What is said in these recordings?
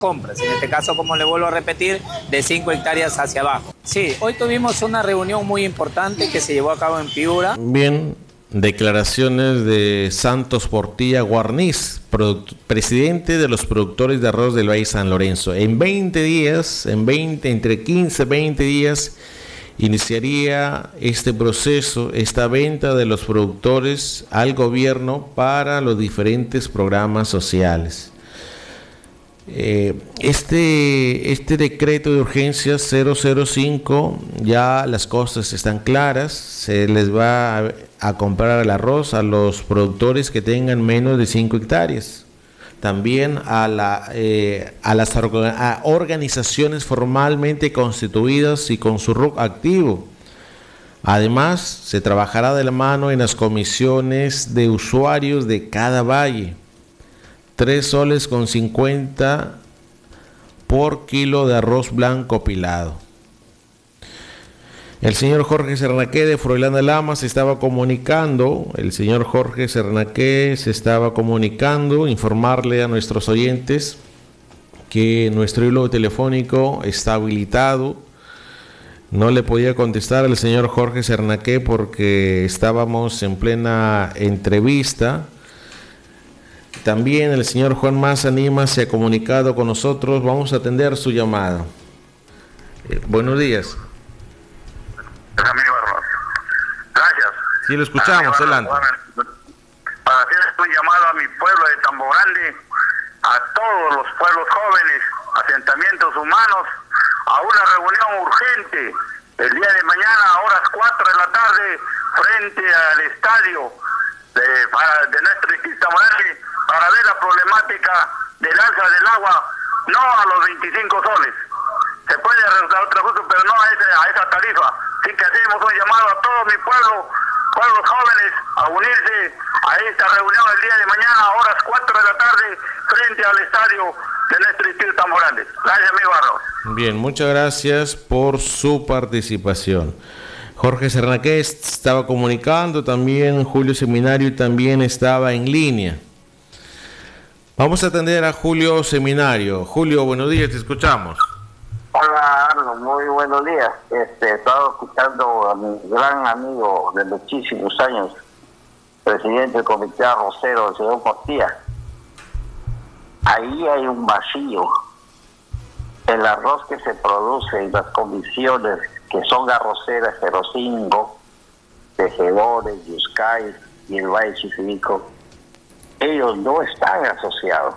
compras, en este caso, como le vuelvo a repetir, de 5 hectáreas hacia abajo. Sí, hoy tuvimos una reunión muy importante que se llevó a cabo en Piura. Bien, declaraciones de Santos Portilla Guarniz, presidente de los productores de arroz del Valle San Lorenzo. En 20 días, entre 15 y 20 días, iniciaría este proceso, esta venta de los productores al gobierno para los diferentes programas sociales. Este decreto de urgencia 005, ya las cosas están claras, se les va a comprar el arroz a los productores que tengan menos de 5 hectáreas. También a las organizaciones formalmente constituidas y con su RUC activo. Además, se trabajará de la mano en las comisiones de usuarios de cada valle. 3 soles con 50 por kilo de arroz blanco pilado. El señor Jorge Cernaque de Froilán Lama se estaba comunicando, informarle a nuestros oyentes que nuestro hilo telefónico está habilitado. No le podía contestar al señor Jorge Cernaque porque estábamos en plena entrevista. También el señor Juan Maza Nima se ha comunicado con nosotros. Vamos a atender su llamada. Buenos días. Gracias. Sí, lo escuchamos, adelante. Para hacer un llamado a mi pueblo de Tambo Grande, a todos los pueblos jóvenes, asentamientos humanos, a una reunión urgente el día de mañana a horas 4 de la tarde frente al estadio de nuestro distrito Tambo Grande, para ver la problemática del alza del agua, no a los 25 soles. Se puede arreglar otro uso, pero no a esa tarifa. Así que hacemos un llamado a todo mi pueblo, pueblos jóvenes, a unirse a esta reunión el día de mañana a horas 4 de la tarde frente al estadio de nuestro distrito Tambo Grande. Gracias, mi Barros. Bien, muchas gracias por su participación. Jorge Cernaque estaba comunicando, también Julio Seminario también estaba en línea. Vamos a atender a Julio Seminario. Julio, buenos días, te escuchamos. Hola, Arno, muy buenos días. Estaba escuchando a mi gran amigo de muchísimos años, presidente del Comité Arrocero, el señor Portilla. Ahí hay un vacío. El arroz que se produce en las comisiones que son arroceras 05, Tejedores, Yuscay y el Valle Chifirico, ellos no están asociados.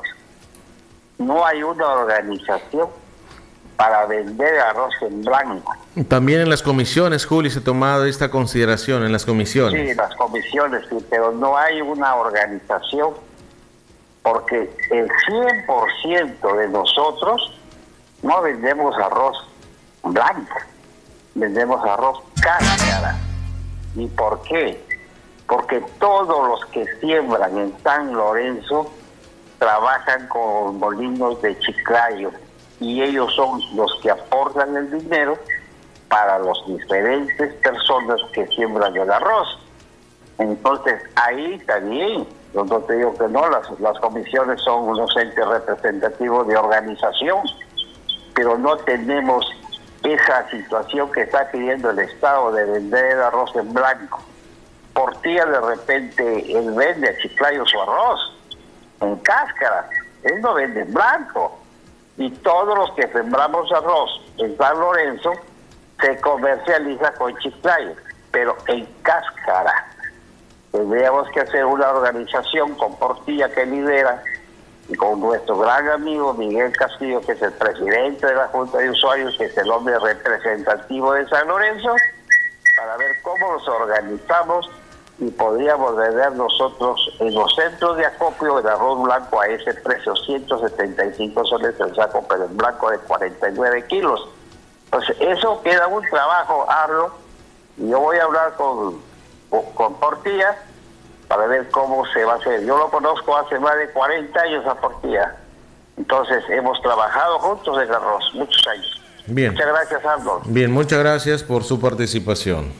No hay una organización para vender arroz en blanco. También en las comisiones, Julio, se ha tomado esta consideración en las comisiones. Sí, en las comisiones, sí, pero no hay una organización, porque el 100% de nosotros no vendemos arroz blanco, vendemos arroz cáscara. ¿Y por qué? Porque todos los que siembran en San Lorenzo trabajan con molinos de Chiclayo y ellos son los que aportan el dinero para las diferentes personas que siembran el arroz. Entonces ahí también, no te digo que no, las comisiones son unos entes representativos de organización, pero no tenemos esa situación que está pidiendo el Estado de vender arroz en blanco. Portilla de repente él vende a Chiclayo su arroz en cáscara, él no vende en blanco. Y todos los que sembramos arroz en San Lorenzo se comercializa con Chiclayo, pero en cáscara. Tendríamos que hacer una organización con Portilla que lidera y con nuestro gran amigo Miguel Castillo, que es el presidente de la Junta de Usuarios, que es el hombre representativo de San Lorenzo, para ver cómo nos organizamos y podríamos vender nosotros en los centros de acopio el arroz blanco a ese precio, 175 soles el saco, pero en blanco de 49 kilos. Entonces eso queda un trabajo arduo y yo voy a hablar con Portilla para ver cómo se va a hacer. Yo lo conozco hace más de 40 años a Portilla, entonces hemos trabajado juntos en arroz muchos años. Bien. Muchas gracias, Arnold. Bien, muchas gracias por su participación.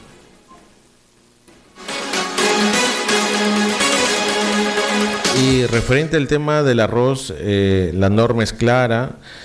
Y referente al tema del arroz, la norma es clara.